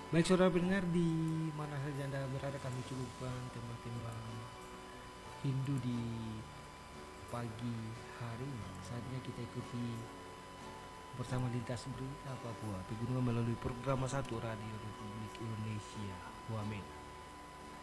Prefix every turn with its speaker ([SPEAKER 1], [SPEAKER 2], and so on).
[SPEAKER 1] Baik saudara pendengar, di mana saja Anda berada, kami cukupkan tembang-tembang Hindu di pagi hari ini. Saatnya kita ikuti bersama lintas berita Papua Pegunungan melalui program 1 Radio Republik Indonesia. Wamen.